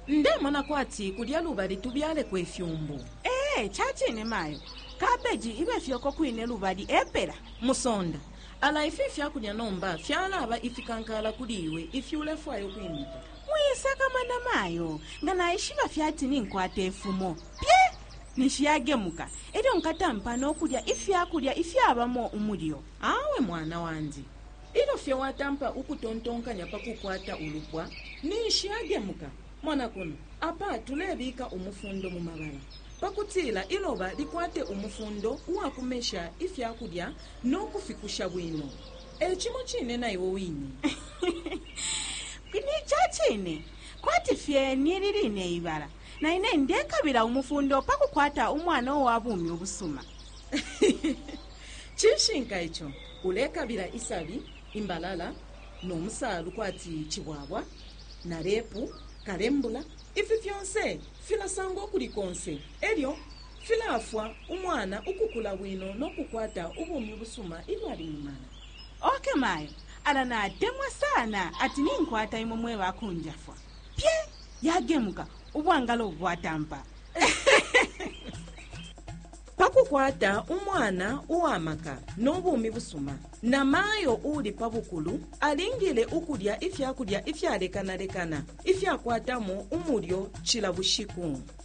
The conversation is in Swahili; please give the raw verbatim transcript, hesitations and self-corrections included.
ndemona kwati kulya lubali tubyale kwefyumbu. Eh, chachine mayo. Kabeji ibe fyoko kwine lubali epera. Musonda. Ala ifi fyakulya nomba fyalaba ifikankala kuliwe ifyule fwayo kwimika. Mwisaka mana mayo. Ngana ishiba fyati ninkwate efumo. Pye! Nishiyagemuka. Ero nkatampa n'okulya ifyakulya ifyabamo umulyo. Awe mwana wandi. Ilo fye watampa ukutontonkanya pakukwata ulupwa nishiyagemuka. Mwana kuno apa tulebika umufundo mu mabala. Pakutila iloba likwate umufundo uwakumesha ifyakulya n'okufikusha bwino. Echimo chine naiwo wini. Ni chachine. Kwati fye niriline ibara. Na ine ndekabira umufundo pakukwata umwana owabumi obusuma. Chishinka icho ulekabira isabi imbalala n'omusalu kwati chibwabwa na repu karembula ifi fyonse filasango kulikonse elyo filafwa umwana ukukula bwino n'okukwata ubumi busuma ilwali mumana. Okay mayo, ala na demwa sana ati ninkwata imomwe bakunjafwa. Pye yagemuka ubwangalo bwatampa. Pakukwata umwana uwamaka n'obumi busuma na mayo uli pabukulu alingile ukulya ifyakulya ifyalekanalekana ifyakwatamo umulyo chila bushiku.